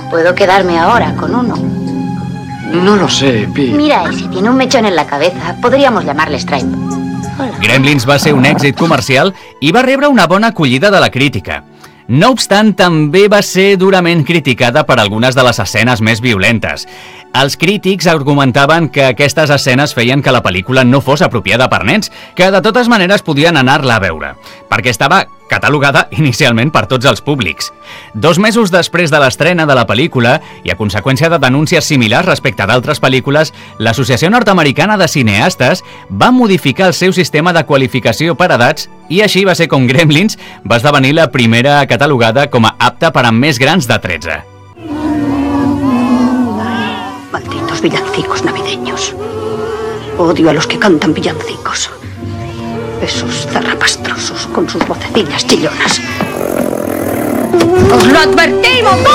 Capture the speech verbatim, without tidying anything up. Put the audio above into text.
Puedo quedarme ahora con uno. No lo sé, Pete. Mira ese, tiene un mechón en la cabeza. Podríamos llamarle Stripe. Hola. Gremlins va ser un èxit comercial i va rebre una bona acollida de la crítica. No obstant, també va ser durament criticada per algunes de les escenes més violentes. Els crítics argumentaven que aquestes escenes feien que la pel·lícula no fos apropiada per nens, que de totes maneres podien anar-la a veure, perquè estava catalogada inicialment per tots els públics. Dos mesos després de l'estrena de la pel·lícula, i a conseqüència de denúncies similars respecte d'altres pel·lícules, l'Associació Nord-Americana de Cineastes va modificar el seu sistema de qualificació per edats i així va ser com Gremlins va esdevenir la primera catalogada com a apta per a més grans de tretze. Malditos villancicos navideños. Odio a los que cantan villancicos. Esos zarrapastrosos con sus vocecillas chillonas. ¡Os lo advertimos!